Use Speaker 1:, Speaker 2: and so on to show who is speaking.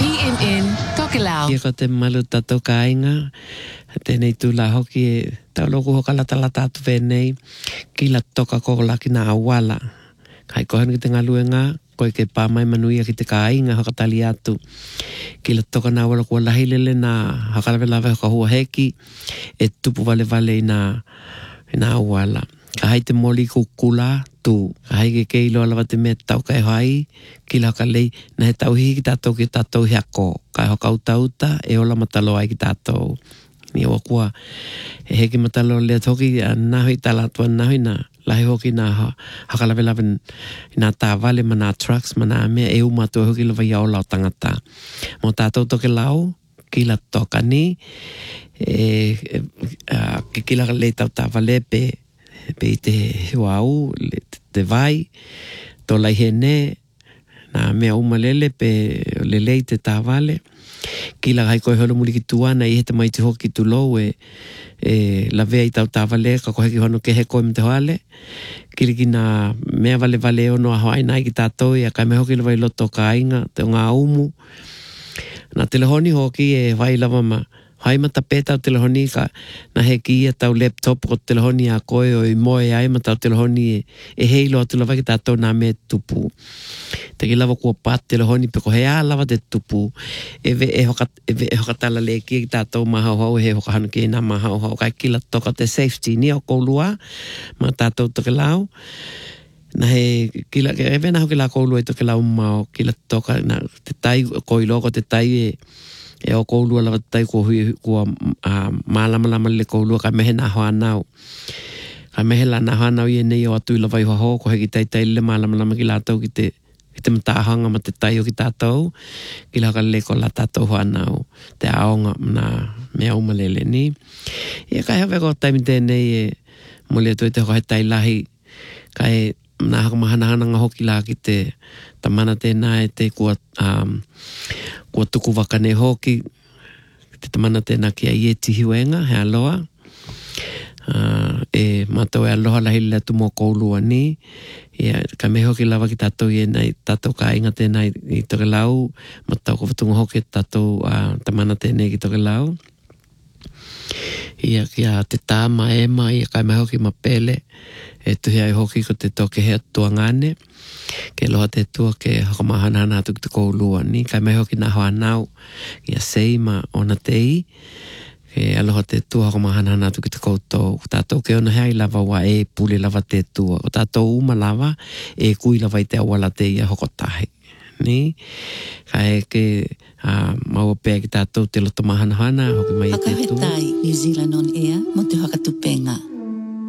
Speaker 1: PNN Tokelau.
Speaker 2: Ia ko te malu tatou kāinga. Tēnei tūla hoki e tauloku hokalata tātu whenei. Ki la toka kokola ki nā awala. Kai kohanu ki te ngaluenga. Koe ke pāmai manuia ki te kāinga hokatali atu. Ki la toka nā awala kua lahilele nā hakalawelawe hoka hua heki. E tupu vale vale i nā awala. Ka hai te moli kukula tu. Ka hai ke keilo alawa te mea tau kai hai. Ki la ka lei na he tau hihi ki tātou ki tātou hiako. Kai hoka utauta e ola matalo ai ki tātou. Ni awa kua e heki matalo lea toki nahui talatua nahui na lahi hoki na hakalawelawe na tā vale ma nā trucks ma nā mea e umatua hoki lawa iau lau tangata. Mo tātou toke lau ki la toka ni ki la lei tau tā vale pe te huau, te vai, tō lai hene, nā mea umalele pe lelei te tāwale. Ki la hai koe holo muli ki tuana i hete mai te hoki tu lou la vea i tau tāwale, ka kohe ki hono ke he koe me te hoale. Kiri ki nā mea vale vale ono a hoai nai ki tātou ia kai me hoki lawa i loto ka inga, te o ngā umu. Nā telehoni hoki e vai lawa ma hai mata peta o telehoni ka na he ki ia tau laptop o telehoni a koe o i moe ai mata o telehoni e heilo atu lawa ki tātou nā me tupu. Te ki lawa kua pat telehoni pe ko he a lawa te tupu. E hoka tala le ki tātou mahauhau he hoka hanu ki nā mahauhau. Kai ki la toka te safety ni o koulua ma tātou toke lau. Na he kila ke evena hoki la koulua i toke lau mao ki la toka na te tai koiloko te tai e o koulua lawa tai kua mālamalama le koulua ka mehe nā hoa nau. Ka mehe la nā hoa nau i e nei o atu i lawa i hoa ko heki tai le mālamalama ki lātou ki te matahanga ma te tai o ki tātou. Ki la ka leko la tātou hoa nau. Te aonga na mea umalele ni. Ia kai hawe ko taimi tēnei e mole atu e te hoa he tai lahi. Kai nā haka mahanahananga hoki la ki te tamana tēnā e te kua tuku wakane hoki. Te tamana tēnā ki a ie tihiwenga, he aloha. E mātou e aloha lahi lea tu mō koulua ni. Ka me hoki lawa ki tātou i nei, tātou ka inga tēnā i toke lau. Mātou ko watunga hoki tātou tamana tēnei ki toke lau. Ia ki a te tāma e mai, ia kai mai hoki ma pele. E tuhi ai hoki ko te toke hea tua ngane. Ke loha te tua ke hakamahana atu ki te koulua ni. Kai mai hoki nā hoa nau. Ia seima ona tei. Ke aloha te tua hakamahana atu ki te koutou. Ko tātou ke ona hea i lava wa e pule lava te tua. Ko tātou uma lava e kui lava i te awala te ia hokotahi. Ni. Kai ke maua pēr ki tātou te loto mahana hoki mai i te tua.
Speaker 3: Hakahetai New Zealand on Air mo te hakatupenga.